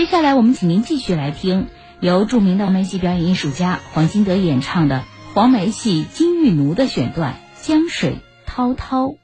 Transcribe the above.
接下来我们请您继续来听由著名的黄梅戏表演艺术家黄金德演唱的黄梅戏《金玉奴》的选段《江水滔滔》。